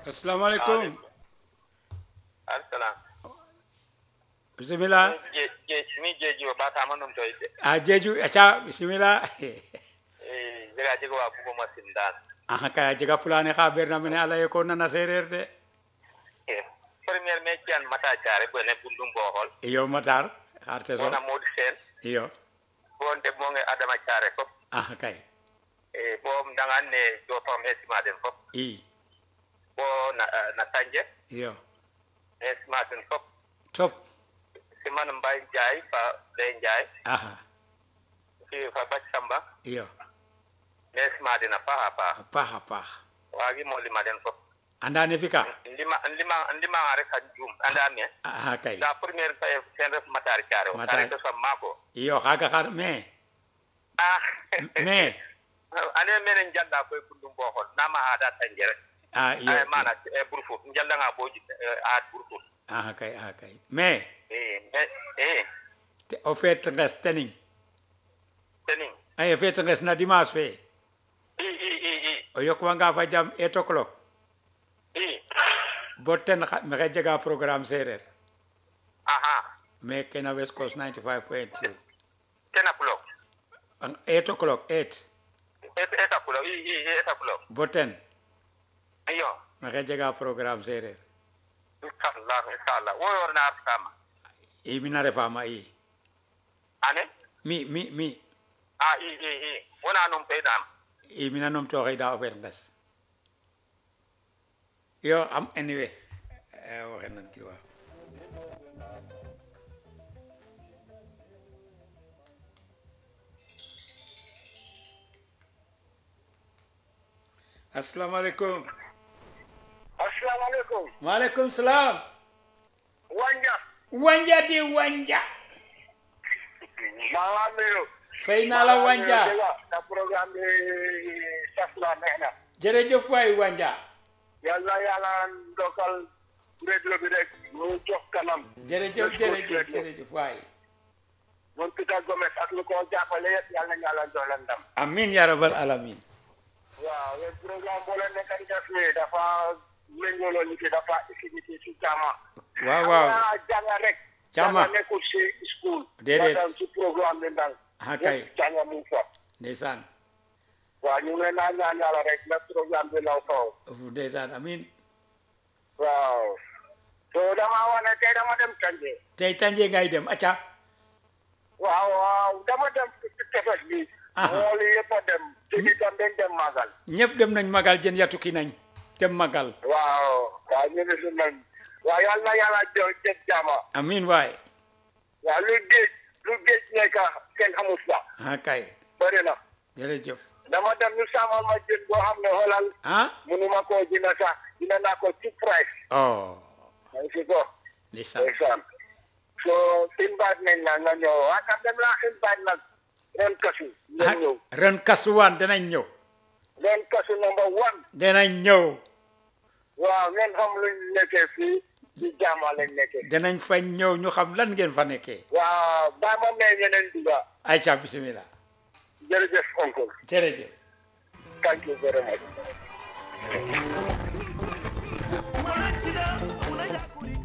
Assalamualaikum. Assalam. Bismillah. Mi jeji o bata manum to ide. Jeju acha bismillah. Jega jega wa bugo masindan. Kaya jega fulane khaber na mene ala yeko nana serer de. Premier me cian mata jare bo ne bundum bohol. Iyo matar kharte so. Wona modi sen. Iyo. Wonde mo nge adama jare fop. Kay. Bom dangan ne do to mesima den fop. Bo na tanje. Iyo. Mesima den fop. Top. Siman mbay jay fa le jay. Fi fa bac samba. Iyo. Mesima den pa. Pa. Wagi mo lima den fop. Anda ne fika? Ndima are kan jum anda ne. Kay. La première fois sen ref matar jare o tare to sam mako. Iyo khaga khar me. Me. Ane menen janda koy bundum bohol nama ada tanjere. Iyo. Ay mana burfu janda nga boji burfu. Kay. Me. Au fait reste tening. Ay fait reste na dimanche fe. Oyok wanga fa jam 8 o'clock. Boten me jaga programme serer. Me kena West Coast 95.3. 10 o'clock. 8 o'clock. 8 o'clock. 8 o'clock. Boten. Ayo. Me jaga programme serer. Inshallah. Wo yorna sama. Mina refama Ane? Mi. Wona num pedam. Mina num to xeyda o fer ngas. Yo am anyway. Waxe nan ki wa. Assalamualaikum. Assalamualaikum. Waalaikumsalam. Wanja di wanja. Malamelo. Fayna la wanja. Ta programme safla neena. Jërëjëf way wanja. Yalla ndokal radio bi rek mu jox kanam. Jërëjëf way. Mon Peter Gomez ak lu ko jappale yalla ñala dolan ndam. Amin ya rabbal alamin. Waaw, le programme bo leen nekk di def ni dafa méngolo ni ki dafa activité ci jama. Waaw. Janga rek. Jama nekkul ci school. Déedéet. Ci programme bi ndang. Kay. Janga mu fa. Ndeysaan. Waaw, ñu ngi naan yàlla rek na programme bi law kaw. Ndeysaan amin. Waaw. So dama wane tey dama dem Tanje. Tey Tanje ngay dem acca. Waaw, dama dem ci tefes bi. Mool yëpp a dem. Ci tam dañ dem magal. Ñëpp dem nañ magal jën ya tukki nañ. Dem magal. Waaw, ñu ne su nañ. Waaw, yàlla jëf jàmm. Amin waay. Waaw, lu géej nekk kenn xamul sax. Kay. Bëri na. Jërëjëf. Dama dem ñu sàmmal ma jën boo xam ne xoolal. Mënuma koo jënd sax dina naa ko ci price. Ay si ko. Ndeysaan. So invite nañ la nga ñëw waa tam dem laa invite nag ren kasu ngeen ñëw. Ren kasuwaan danañ ñëw. Ren kasu number 1. Danañ ñëw. Waaw, ngeen xam luñ nekkee fii ci jàmm lañ nekkee. Danañ fa ñëw ñu xam lan ngeen fa nekkee. Waaw, daa ma may ñeneen duga. Aïcha bismillah. Jërëjëf oncle. Jërëjëf. Thank you very much.